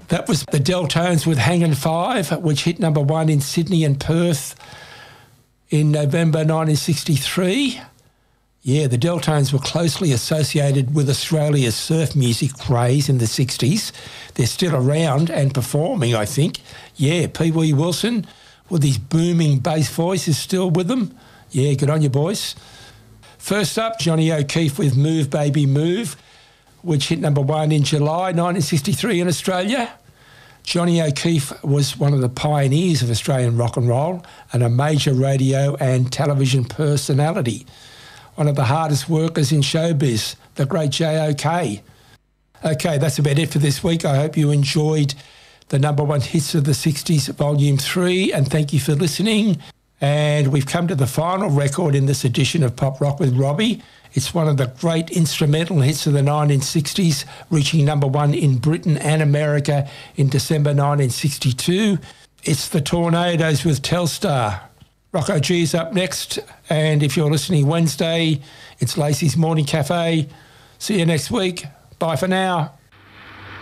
That was the Deltones with Hangin' Five, which hit number one in Sydney and Perth in November 1963. Yeah, the Deltones were closely associated with Australia's surf music craze in the 60s. They're still around and performing, I think. Yeah, Pee Wee Wilson with his booming bass voice is still with them. Yeah, good on you, boys. First up, Johnny O'Keefe with Move Baby Move, which hit number one in July 1963 in Australia. Johnny O'Keefe was one of the pioneers of Australian rock and roll and a major radio and television personality. One of the hardest workers in showbiz, the great J.O.K. Okay, that's about it for this week. I hope you enjoyed the number one hits of the 60s, Volume 3, and thank you for listening. And we've come to the final record in this edition of Pop Rock with Robbie. It's one of the great instrumental hits of the 1960s, reaching number one in Britain and America in December 1962. It's the Tornadoes with Telstar. Rocco G's up next, and if you're listening Wednesday, it's Lacey's Morning Cafe. See you next week. Bye for now.